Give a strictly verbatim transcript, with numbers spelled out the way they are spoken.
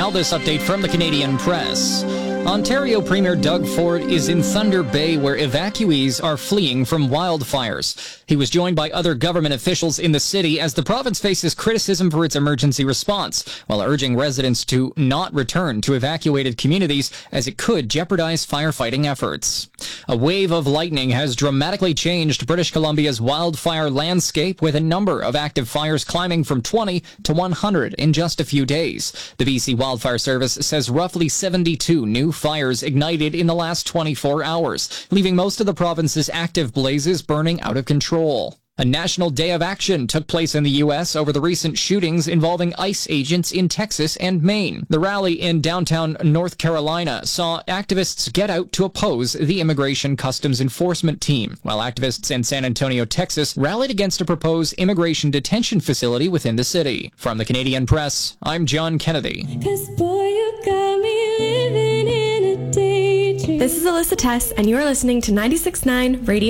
Now this update from the Canadian Press. Ontario Premier Doug Ford is in Thunder Bay, where evacuees are fleeing from wildfires. He was joined by other government officials in the city as the province faces criticism for its emergency response, while urging residents to not return to evacuated communities as it could jeopardize firefighting efforts. A wave of lightning has dramatically changed British Columbia's wildfire landscape, with a number of active fires climbing from twenty to one hundred in just a few days. The B C Wildfire Service says roughly seventy-two new fires ignited in the last twenty-four hours, leaving most of the province's active blazes burning out of control. A national day of action took place in the U S over the recent shootings involving ICE agents in Texas and Maine. The rally in downtown North Carolina saw activists get out to oppose the Immigration Customs Enforcement team, while activists in San Antonio, Texas, rallied against a proposed immigration detention facility within the city. From the Canadian Press, I'm John Kennedy. 'Cause boy, you got me living in a daydream. This is Alyssa Tess, and you're listening to ninety-six point nine Radio